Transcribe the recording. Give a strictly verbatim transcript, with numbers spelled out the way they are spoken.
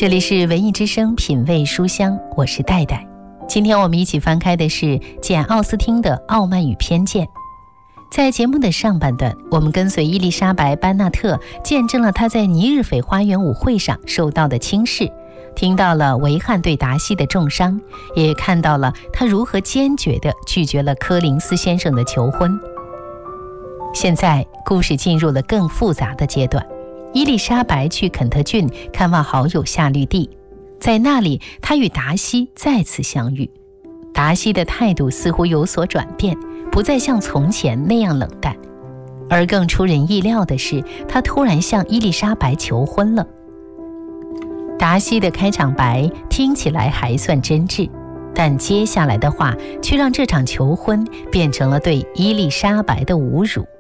这里是文艺之声品味书香，我是戴戴。今天我们一起翻开的是简·奥斯汀的《傲慢与偏见》。在节目的上半段，我们跟随伊丽莎白·班纳特见证了她在尼日斐花园舞会上受到的轻视，听到了维汉对达西的重伤，也看到了他如何坚决地拒绝了柯林斯先生的求婚。现在故事进入了更复杂的阶段，伊丽莎白去肯特郡看望好友夏绿蒂，在那里她与达西再次相遇。达西的态度似乎有所转变，不再像从前那样冷淡，而更出人意料的是，他突然向伊丽莎白求婚了。达西的开场白听起来还算真挚，但接下来的话却让这场求婚变成了对伊丽莎白的侮辱。